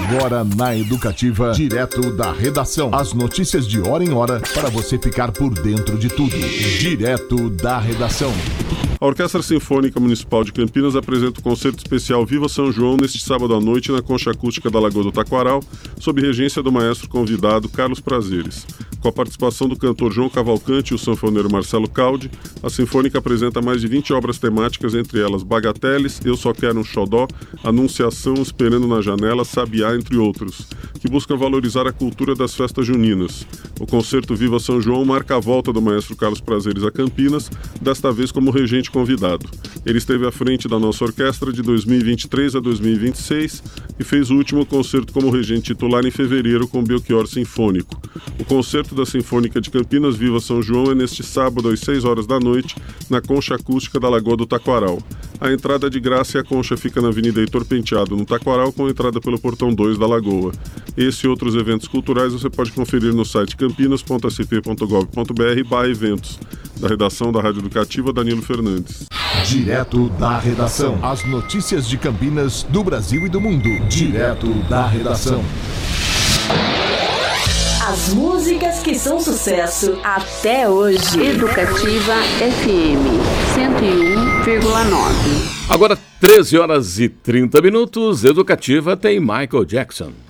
Agora na Educativa, direto da redação. As notícias de hora em hora para você ficar por dentro de tudo. Direto da redação. A Orquestra Sinfônica Municipal de Campinas apresenta o concerto especial Viva São João neste sábado à noite na Concha Acústica da Lagoa do Taquaral, sob regência do maestro convidado Carlos Prazeres. Com a participação do cantor João Cavalcante e o sanfoneiro Marcelo Caldi, a Sinfônica apresenta mais de 20 obras temáticas, entre elas Bagateles, Eu Só Quero um Xodó, Anunciação, Esperando na Janela, Sabiá, entre outros, que buscam valorizar a cultura das festas juninas. O concerto Viva São João marca a volta do maestro Carlos Prazeres a Campinas, desta vez como regente convidado. Ele esteve à frente da nossa orquestra de 2023 a 2026 e fez o último concerto como regente titular em fevereiro com o Belchior Sinfônico. O concerto da Sinfônica de Campinas Viva São João é neste sábado às 6 horas da noite na Concha Acústica da Lagoa do Taquaral. A entrada é de graça e a concha fica na Avenida Heitor Penteado, no Taquaral, com entrada pelo Portão 2 da Lagoa. Esse e outros eventos culturais você pode conferir no site campinas.sp.gov.br/eventos. Da redação da Rádio Educativa, Danilo Fernandes. Direto da redação. As notícias de Campinas, do Brasil e do mundo. Direto da redação. As músicas que são sucesso até hoje. Educativa FM 101,9. Agora 13 horas e 30 minutos. Educativa tem Michael Jackson.